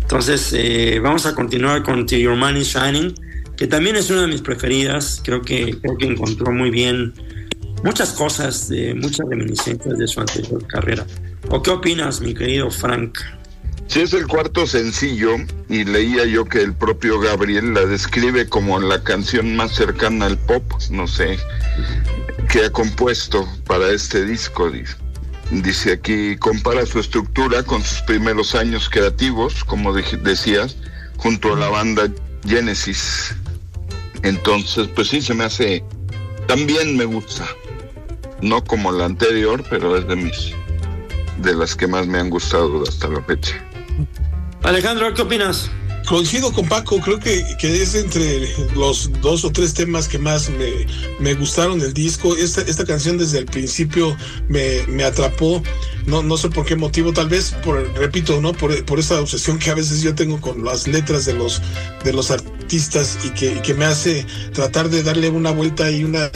Entonces, vamos a continuar con Till Your Man Is Shining, que también es una de mis preferidas. Creo que encontró muy bien muchas cosas, muchas reminiscencias de su anterior carrera. ¿O qué opinas, mi querido Frank? Sí, es el cuarto sencillo y leía yo que el propio Gabriel la describe como la canción más cercana al pop, no sé, que ha compuesto para este disco. Dice aquí, compara su estructura con sus primeros años creativos, como decías, junto a la banda Genesis. Entonces, pues sí, se me hace, también me gusta, no como la anterior, pero es de las que más me han gustado hasta la fecha. Alejandro, ¿qué opinas? Coincido con Paco, creo que es entre los 2 o 3 temas que más me gustaron del disco. Esta canción desde el principio me atrapó, no sé por qué motivo, tal vez repito, ¿no? Por esa obsesión que a veces yo tengo con las letras de los artistas y que me hace tratar de darle una vuelta y una